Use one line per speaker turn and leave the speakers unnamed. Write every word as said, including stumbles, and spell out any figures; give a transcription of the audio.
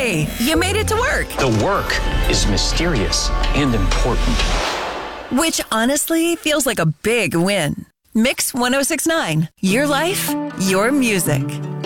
Hey, you made it to work.
The work is mysterious and important.
Which honestly feels like a big win. Mix one oh six point nine. Your life, your music.